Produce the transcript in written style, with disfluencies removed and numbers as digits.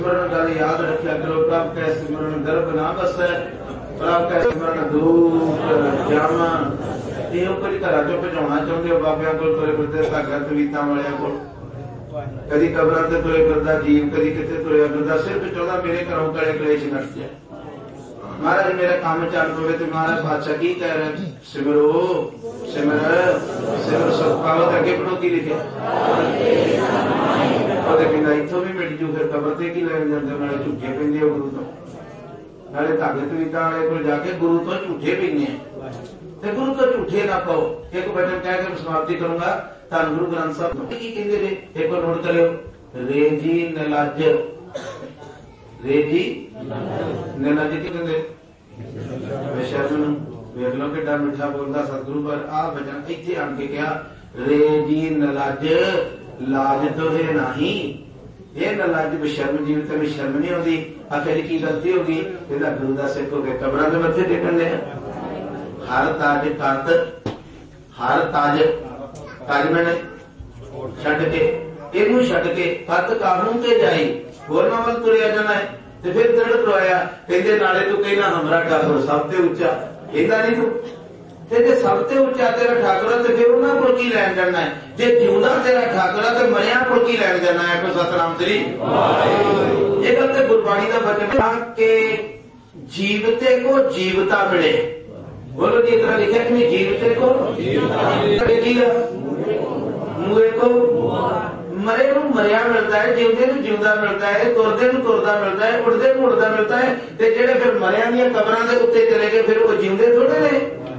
सिमरन गल याद रखा करो, प्रभ कै सिमरन गर्भ ना बसै, प्रभ कै सिमरन दूर जावा। ਇਹ ਕੋਈ ਘਰਾਂ ਚੋਂ ਭਜਾਉਣਾ ਚਾਹੁੰਦੇ ਹੋ ਬਾਬਿਆਂ ਕੋਲ ਤੁਰੇ ਫਿਰਦੇ, ਧਾਗਾ ਤਵੀਤਾਂ ਵਾਲਿਆਂ ਕੋਲ, ਕਦੀ ਕਬਰਾਂ ਤੇ ਤੁਰੇ ਫਿਰਦਾ ਜੀਵ, ਕਦੀ ਕਿਤੇ ਤੁਰਿਆ ਫਿਰਦਾ, ਸਿਰਫ ਚਾਹੁੰਦਾ ਮੇਰੇ ਘਰੋਂ ਕਲੇ ਕਲੇਸ਼ ਨੱਠ ਜਾਏ, ਮਹਾਰਾਜ ਮੇਰਾ ਕੰਮ ਚੱਲ ਪਵੇ। ਤੇ ਮਹਾਰਾਜ ਬਾਦਸ਼ਾਹ ਕੀ ਕਹਿ ਰਿਹਾ? ਸਿਮਰੋ ਸਿਮਰ ਸਿਮਰ ਸੁਖ ਪਾਵੋ। ਤੇ ਅੱਗੇ ਪੜੋ ਕੀ ਲਿਖਿਆ? ਉਹਦੇ ਕਹਿੰਦਾ ਇੱਥੋਂ ਵੀ ਮਿਟ ਜੂ, ਫਿਰ ਕਬਰ ਤੇ ਕੀ ਲੈਣ ਜਾਂਦੇ? ਨਾਲੇ ਝੂਠੇ ਪੈਂਦੇ ਹੋ ਗੁਰੂ ਤੋਂ, ਨਾਲੇ ਧਾਗੇ ਤਵੀਤਾਂ ਵਾਲੇ ਕੋਲ ਜਾ ਕੇ ਗੁਰੂ ਤੋਂ ਝੂਠੇ ਪੈਂਦੇ ਆ। ਤੇ ਗੁਰੂ ਤੋਂ ਝੂਠੇ ਨਾ ਕਹੋ। ਇੱਕ ਬਚਨ ਕਹਿ ਕੇ ਸਮਾਪਤੀ ਕਰੂੰਗਾ। ਧੰਨ ਗੁਰੂ ਗ੍ਰੰਥ ਸਾਹਿਬ ਕੀ ਕਹਿੰਦੇ ਨੇ? ਇੱਕ ਵਾਰ ਨੋਟ ਕਰਿਓ। ਰੇ ਜੀ ਨਲੱਜ, ਰੇ ਜੀ ਨਲੱਜ ਕੀ ਕਹਿੰਦੇ? ਬੇਸ਼ਰਮ ਨੂੰ। ਵੇਖ ਲਓ ਕਿੱਡਾ ਮਿੱਠਾ ਬੋਲਦਾ ਸਤਿਗੁਰੂ। ਪਰ ਆਹ ਬਚਨ ਇੱਥੇ ਆਣ ਕੇ ਕਿਹਾ, ਰੇ ਜੀ ਨਲੱਜ ਲਾਜ ਤੋਹੇ ਨਹੀਂ। ਇਹ ਨਲੱਜ ਬੇਸ਼ਰਮ ਜੀਵ ਤੇ ਸ਼ਰਮ ਨਹੀਂ ਆਉਂਦੀ। ਆਖਿਰ ਕੀ ਗਲਤੀ ਹੋ ਗਈ? ਇਹਦਾ ਗੁਰੂ ਦਾ ਸਿੱਖ ਹੋ ਕੇ ਕਬਰਾਂ ਦੇ ਮੱਥੇ ਟੇਕਣ ਲਿਆ। ਹਰ ਤਾਜ ਕਰਤ, ਹਰ ਤਾਜ ਤਾਜ ਮੈਨੇ ਛੱਡ ਕੇ, ਇਹਨੂੰ ਛੱਡ ਕੇ ਕੱਤ ਕਾਹਨੂੰ ਤੇ ਜਾਈ, ਹੋਰਨਾਂ ਵੱਲ ਤੁਰਿਆ ਜਾਣਾ ਹੈ। ਤੇ ਫਿਰ ਦ੍ਰਿੜ ਕਰਵਾਇਆ, ਕਹਿੰਦੇ ਨਾਲੇ ਤੂੰ ਕਹਿੰਦਾ ਹਮਰਾ ਠਾਕੁਰ ਸਭ ਤੇ ਉੱਚਾ, ਇਹਦਾ ਨਹੀਂ ਤੂੰ। ਤੇ ਜੇ ਸਭ ਤੇ ਉੱਚਾ ਤੇਰਾ ਠਾਕੁਰ ਹੈ ਤੇ ਫਿਰ ਉਹਨਾਂ ਕੋਲ ਕੀ ਲੈਣ ਜਾਣਾ ਹੈ? ਜੇ ਜਿਉਂਦਾ ਤੇਰਾ ਠਾਕੁਰ ਹੈ ਤੇ ਮਰਿਆ ਕੋਲ ਕੀ ਲੈਣ ਜਾਣਾ ਹੈ? ਕੋਈ ਸਤਿਨਾਮ ਸ੍ਰੀ ਵਾਹਿਗੁਰੂ। ਇਹ ਗੱਲ ਤੇ ਗੁਰਬਾਣੀ ਦਾ ਬਚਨ ਕਿ ਜੀਵਤੇ ਕੋ ਜੀਵਤਾ ਮਿਲੇ। बोलो जी, इतना लिखा कि जीवते को मूए को मरे को मरिया मिलता है, जीवते को जीवदा मिलता है, तुरदे को तुरदा मिलता है, उड़दे को उड़दा मिलता है। ते जेड़े फिर मरिया दी कबरां दे उत्ते चले गए फिर वो जीवते थोड़े ने।